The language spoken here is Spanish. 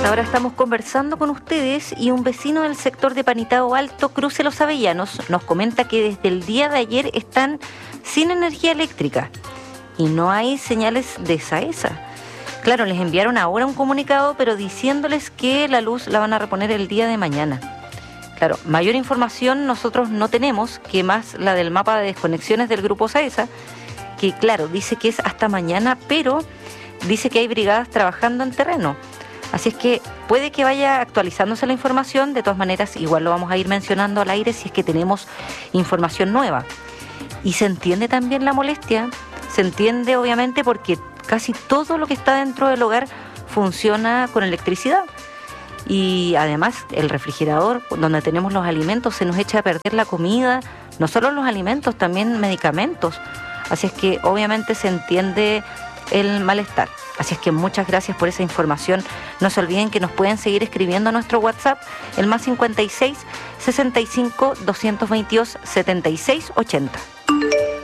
esta hora estamos conversando con ustedes y un vecino del sector de Panitao Alto, Cruce Los Avellanos, nos comenta que desde el día de ayer están sin energía eléctrica y no hay señales de SAESA. Claro, les enviaron ahora un comunicado, pero diciéndoles que la luz la van a reponer el día de mañana. Claro, mayor información nosotros no tenemos que más la del mapa de desconexiones del grupo SAESA, que claro, dice que es hasta mañana, pero dice que hay brigadas trabajando en terreno. Así es que puede que vaya actualizándose la información, de todas maneras igual lo vamos a ir mencionando al aire si es que tenemos información nueva. Y se entiende también la molestia, se entiende obviamente porque casi todo lo que está dentro del hogar funciona con electricidad. Y además el refrigerador, donde tenemos los alimentos, se nos echa a perder la comida, no solo los alimentos, también medicamentos. Así es que obviamente se entiende el malestar. Así es que muchas gracias por esa información. No se olviden que nos pueden seguir escribiendo a nuestro WhatsApp, el +56 65 222 76 80.